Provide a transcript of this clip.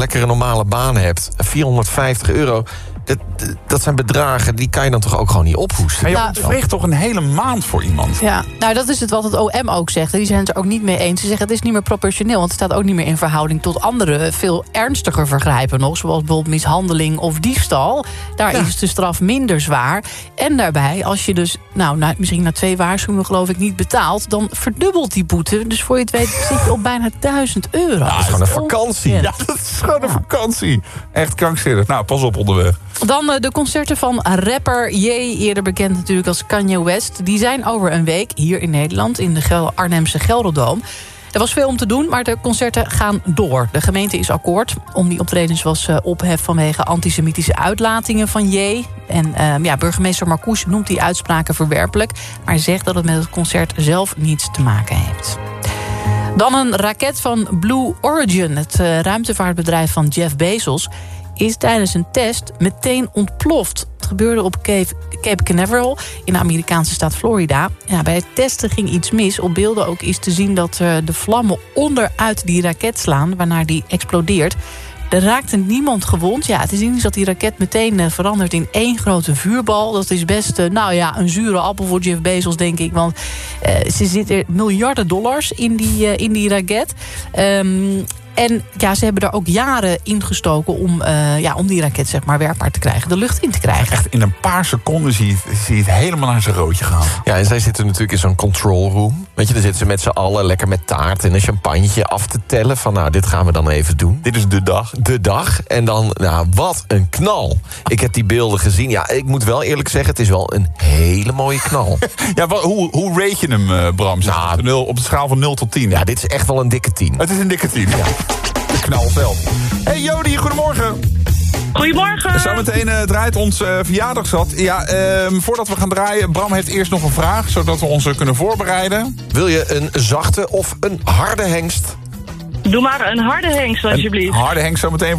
lekker een normale baan hebt. €450. Dat zijn bedragen, die kan je dan toch ook gewoon niet ophoesten. Maar je ontweegt toch een hele maand voor iemand? Ja, nou dat is het wat het OM ook zegt. Die zijn het er ook niet mee eens. Ze zeggen het is niet meer proportioneel. Want het staat ook niet meer in verhouding tot andere veel ernstiger vergrijpen nog. Zoals bijvoorbeeld mishandeling of diefstal. Daar is de straf minder zwaar. En daarbij, als je dus misschien na 2 waarschuwingen geloof ik niet betaalt, dan verdubbelt die boete. Dus voor je het weet zit je op bijna €1000. Dat is gewoon een vakantie. Ja, dat is gewoon een vakantie. Echt krankzinnig. Nou, pas op onderweg. Dan de concerten van rapper Ye, eerder bekend natuurlijk als Kanye West. Die zijn over een week hier in Nederland in de Arnhemse Gelderdoom. Er was veel om te doen, maar de concerten gaan door. De gemeente is akkoord. Om die optredens was ophef vanwege antisemitische uitlatingen van Ye. En burgemeester Marcouch noemt die uitspraken verwerpelijk, maar zegt dat het met het concert zelf niets te maken heeft. Dan een raket van Blue Origin, het ruimtevaartbedrijf van Jeff Bezos, is tijdens een test meteen ontploft. Het gebeurde op Cape Canaveral in de Amerikaanse staat Florida. Ja, bij het testen ging iets mis. Op beelden ook is te zien dat de vlammen onderuit die raket slaan, waarna die explodeert. Er raakte niemand gewond. Ja, te zien is dat die raket meteen verandert in 1 grote vuurbal. Dat is best een zure appel voor Jeff Bezos, denk ik. Want ze zitten miljarden dollars in die raket. En ze hebben daar ook jaren in gestoken om die raket zeg maar werkbaar te krijgen, de lucht in te krijgen. Echt in een paar seconden zie je het helemaal naar zijn roodje gaan. Ja, en zij zitten natuurlijk in zo'n control room. Weet je, dan zitten ze met z'n allen lekker met taart en een champagnetje af te tellen. Van dit gaan we dan even doen. Dit is de dag. De dag. En dan, wat een knal. Ik heb die beelden gezien. Ja, ik moet wel eerlijk zeggen, het is wel een hele mooie knal. Ja, hoe rate je hem, Bram? Op de schaal van 0 tot 10. Ja, dit is echt wel een dikke 10. Het is een dikke 10, ja. De knal zelf. Hey Jody, goedemorgen. Goedemorgen. Zometeen draait ons verjaardagsrad. Ja, voordat we gaan draaien, Bram heeft eerst nog een vraag, zodat we ons kunnen voorbereiden. Wil je een zachte of een harde hengst? Doe maar een harde hengst, alsjeblieft. Een harde hengst zometeen.